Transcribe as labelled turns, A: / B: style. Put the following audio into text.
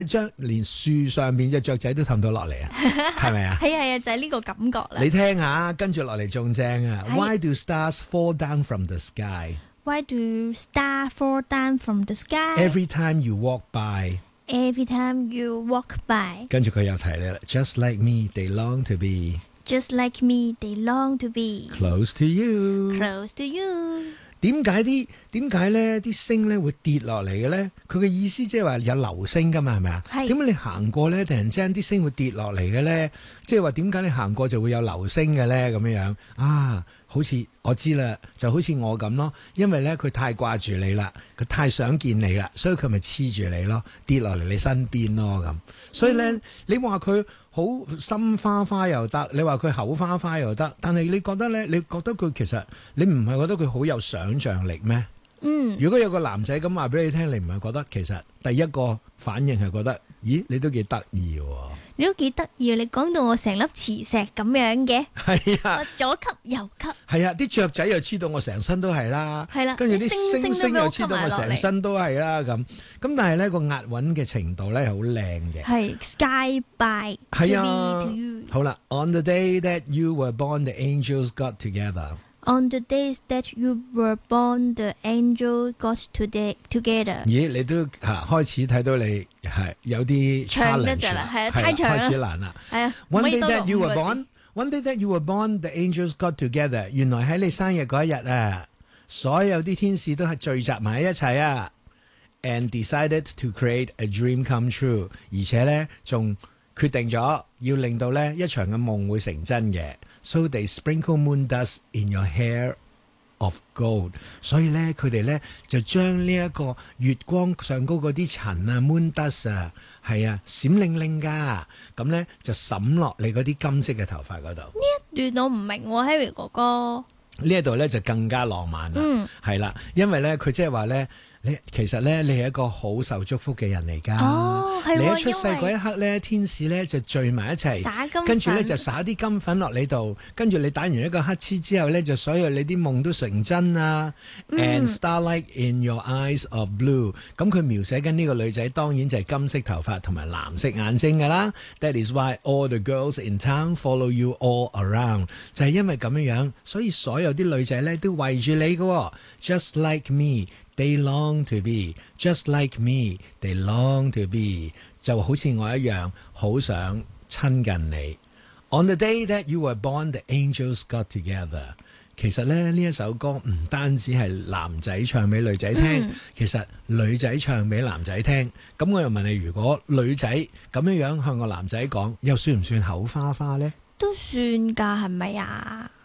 A: 將連樹上面隻雀仔都氹到落嚟啊，係咪啊？
B: 係就係呢個感覺啦。
A: 你聽下，跟住落嚟仲正啊
B: 係
A: ！Why do stars fall down from the sky
B: Why do stars fall down from the sky
A: every time you walk by？
B: every time you walk by?
A: 跟住佢又提你啦 ，Just like me, they long to be
B: Just like me, they long to be
A: close to you。
B: close to you。
A: 點解咧啲星咧會跌落嚟嘅咧？佢嘅意思即係話有流星噶嘛，係咪啊？
B: 係
A: 點解你行過咧，突然之間啲星會跌落嚟嘅咧？即係話點解你行過就會有流星嘅咧？咁樣啊，好似我知啦，就好似我咁咯。因為咧佢太掛住你啦，佢太想見你啦，所以佢咪黐住你咯，跌落嚟你身邊咯咁。所以咧，你話佢好心花花又得，你話佢口花花又得，但係你覺得咧？你覺得佢其實你唔係覺得佢好有想像力咩？如果有個男仔咁話俾你聽，你唔係覺得其實第一個反應係覺得，咦，你都幾得意喎？
B: 你都幾得意，你講到我成粒磁石咁樣嘅，
A: 係啊
B: 我，左吸右吸，
A: 係啊，啲雀仔又黐到我成身都係啦，
B: 係啦
A: 跟住啲
B: 啲
A: 星星又黐到我成
B: 星
A: 身都係啦咁，但係咧個押韻嘅程度咧係好靚嘅。
B: 係 sky by to
A: 係
B: me
A: 啊
B: to you。
A: 好啦 ，On the day that you were born, the angels got together。
B: On the days that you were born, the angel got together。
A: 咦，你都開始睇到你係有啲
B: 長得
A: challenge
B: 滯啦係啊
A: 係
B: 太長啦
A: 開始難啦。
B: 係啊
A: One
B: 可以
A: day
B: 多
A: that
B: 用
A: you
B: 5
A: were
B: 個字
A: born, one day that you were born, the angels got together。 原來喺你生日嗰一日啊，所有啲天使都係聚集埋一齊啊 ，and decided to create a dream come true。 而且咧仲決定咗要令到咧一場嘅夢會成真嘅。So they sprinkle moon dust in your hair of gold。 所以咧佢哋咧就將呢一個月光上高嗰啲塵啊 moon dust 啊，係啊閃靈靈噶，咁咧就灑落你嗰啲金色嘅頭髮嗰度。
B: 段我唔明喎，Harry 哥哥。
A: 呢一度咧就更加浪漫啦，係啦，因為咧佢即係話咧，你其實咧你係一個好受祝福嘅人嚟㗎。
B: 係喎
A: 你一出世嗰一刻咧，天使咧就聚埋一齊
B: 灑金粉，
A: 跟住咧就灑啲金粉落你度，跟住你打完一個乞嗤之後咧，就所有你啲夢都成真啊。And starlight in your eyes of blue。 咁佢描寫緊呢個女仔，當然就係金色頭髮同埋藍色眼睛㗎啦。That is why all the girls in town follow you all around。 就係因為咁樣樣，所以所有啲女仔咧都圍住你㗎。Just like me, they long to be. Just like me, they long to be。 就好似我一樣，好想親近你。On the day that you were born, the angels got together。 其實咧呢一首歌唔單止係男仔唱俾女仔聽，其實女仔唱俾男仔聽。咁我又問你，如果女仔咁樣樣向個男仔講，又算唔算口花花呢？
B: 都算㗎，係咪啊？